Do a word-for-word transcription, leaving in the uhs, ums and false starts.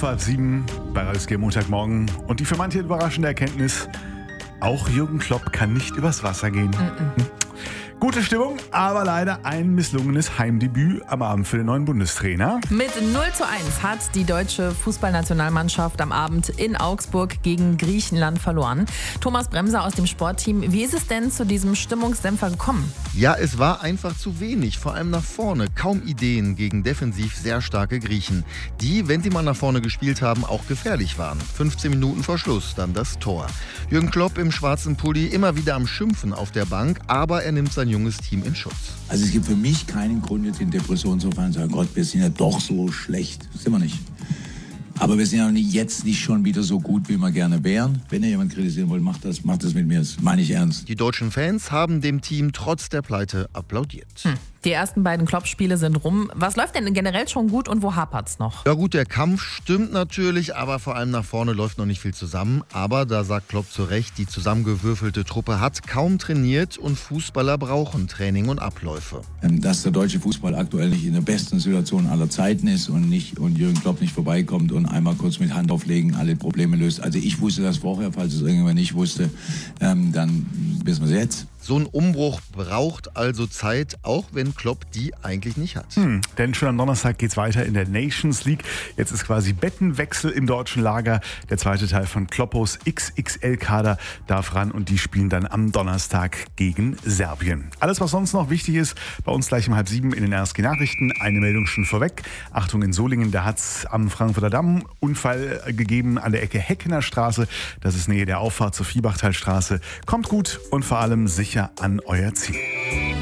vor halb sieben bei Ralski am Montagmorgen. Und die für manche überraschende Erkenntnis, auch Jürgen Klopp kann nicht übers Wasser gehen. Mm-mm. Gute Stimmung, aber leider ein misslungenes Heimdebüt am Abend für den neuen Bundestrainer. Mit null zu eins hat die deutsche Fußballnationalmannschaft am Abend in Augsburg gegen Griechenland verloren. Thomas Bremser aus dem Sportteam, wie ist es denn zu diesem Stimmungsdämpfer gekommen? Ja, es war einfach zu wenig, vor allem nach vorne. Kaum Ideen gegen defensiv sehr starke Griechen, die, wenn sie mal nach vorne gespielt haben, auch gefährlich waren. fünfzehn Minuten vor Schluss dann das Tor. Jürgen Klopp im schwarzen Pulli immer wieder am Schimpfen auf der Bank, aber er nimmt sein junges Team in Schutz. Also es gibt für mich keinen Grund, jetzt in Depression zu fallen und zu sagen, Gott, wir sind ja doch so schlecht. Das sind wir nicht. Aber wir sind ja nicht, jetzt nicht schon wieder so gut, wie wir gerne wären. Wenn ihr jemand kritisieren wollt, macht das, macht das mit mir. Das meine ich ernst. Die deutschen Fans haben dem Team trotz der Pleite applaudiert. Hm. Die ersten beiden Klopp-Spiele sind rum. Was läuft denn generell schon gut und wo hapert's noch? Ja gut, der Kampf stimmt natürlich, aber vor allem nach vorne läuft noch nicht viel zusammen. Aber da sagt Klopp zu Recht, die zusammengewürfelte Truppe hat kaum trainiert und Fußballer brauchen Training und Abläufe. Dass der deutsche Fußball aktuell nicht in der besten Situation aller Zeiten ist und, nicht, und Jürgen Klopp nicht vorbeikommt und einmal kurz mit Hand auflegen alle Probleme löst. Also ich wusste das vorher, falls es irgendjemand nicht wusste, ähm, dann wissen wir es jetzt. So ein Umbruch braucht also Zeit, auch wenn Klopp die eigentlich nicht hat. Hm, denn schon am Donnerstag geht's weiter in der Nations League. Jetzt ist quasi Bettenwechsel im deutschen Lager. Der zweite Teil von Kloppos X X L-Kader darf ran und die spielen dann am Donnerstag gegen Serbien. Alles, was sonst noch wichtig ist, bei uns gleich um halb sieben in den R S G-Nachrichten. Eine Meldung schon vorweg. Achtung, in Solingen, da hat's am Frankfurter Damm Unfall gegeben an der Ecke Heckener Straße. Das ist Nähe der Auffahrt zur Viehbachtalstraße. Kommt gut und vor allem sicher an euer Ziel.